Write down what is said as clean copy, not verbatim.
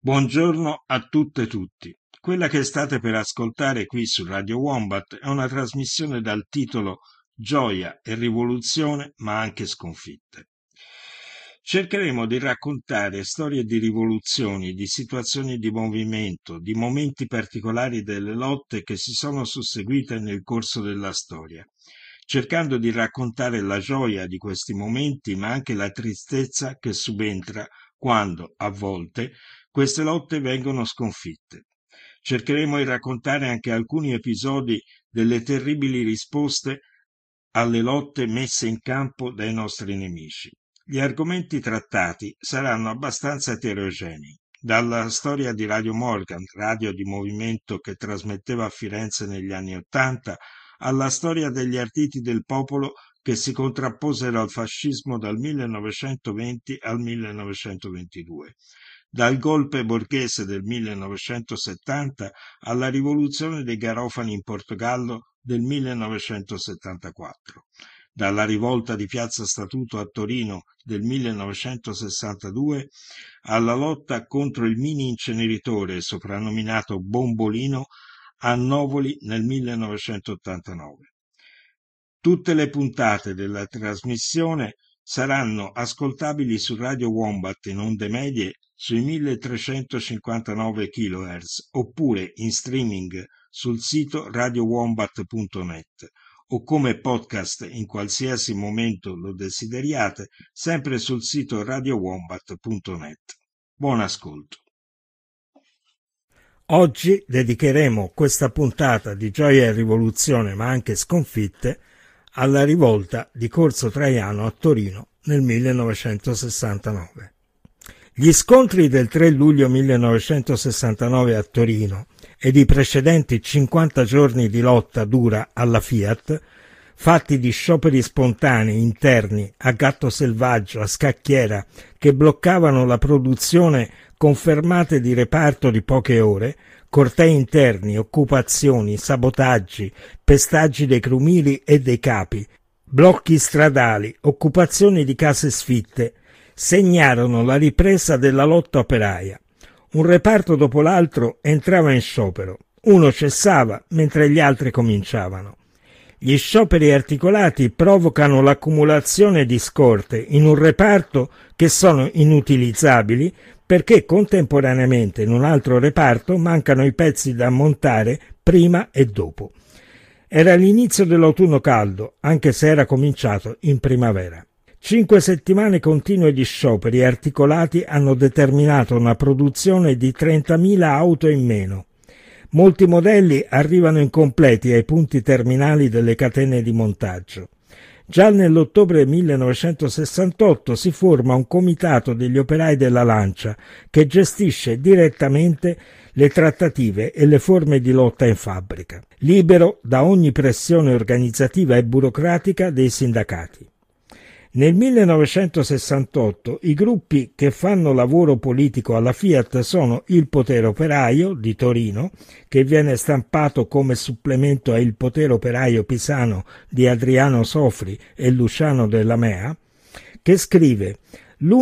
Buongiorno a tutte e tutti. Quella che state per ascoltare qui su Radio Wombat è una trasmissione dal titolo Gioia e rivoluzione, ma anche sconfitte. Cercheremo di raccontare storie di rivoluzioni, di situazioni di movimento, di momenti particolari delle lotte che si sono susseguite nel corso della storia, cercando di raccontare la gioia di questi momenti, ma anche la tristezza che subentra quando, a volte, queste lotte vengono sconfitte. Cercheremo di raccontare anche alcuni episodi delle terribili risposte alle lotte messe in campo dai nostri nemici. Gli argomenti trattati saranno abbastanza eterogenei, dalla storia di Radio Morgan, radio di movimento che trasmetteva a Firenze negli anni '80, alla storia degli arditi del popolo che si contrapposero al fascismo dal 1920 al 1922, dal golpe borghese del 1970 alla rivoluzione dei Garofani in Portogallo del 1974, dalla rivolta di Piazza Statuto a Torino del 1962 alla lotta contro il mini inceneritore soprannominato Bombolino a Novoli nel 1989. Tutte le puntate della trasmissione saranno ascoltabili su Radio Wombat in onde medie sui 1359 kHz oppure in streaming sul sito radiowombat.net o come podcast in qualsiasi momento lo desideriate, sempre sul sito radiowombat.net. Buon ascolto. Oggi dedicheremo questa puntata di Gioia e Rivoluzione, ma anche sconfitte, alla rivolta di Corso Traiano a Torino nel 1969. Gli scontri del 3 luglio 1969 a Torino ed i precedenti 50 giorni di lotta dura alla Fiat, fatti di scioperi spontanei interni a gatto selvaggio, a scacchiera, che bloccavano la produzione con fermate di reparto di poche ore, cortei interni, occupazioni, sabotaggi, pestaggi dei crumili e dei capi, blocchi stradali, occupazioni di case sfitte, segnarono la ripresa della lotta operaia. Un reparto dopo l'altro entrava in sciopero, uno cessava mentre gli altri cominciavano. Gli scioperi articolati provocano l'accumulazione di scorte in un reparto che sono inutilizzabili perché contemporaneamente in un altro reparto mancano i pezzi da montare prima e dopo. Era l'inizio dell'autunno caldo, anche se era cominciato in primavera. 5 settimane continue di scioperi articolati hanno determinato una produzione di 30.000 auto in meno. Molti modelli arrivano incompleti ai punti terminali delle catene di montaggio. Già nell'ottobre 1968 si forma un comitato degli operai della Lancia che gestisce direttamente le trattative e le forme di lotta in fabbrica, libero da ogni pressione organizzativa e burocratica dei sindacati. Nel 1968 i gruppi che fanno lavoro politico alla Fiat sono il Potere Operaio di Torino, che viene stampato come supplemento a Il Potere Operaio Pisano di Adriano Sofri e Luciano Della Mea, che scrive: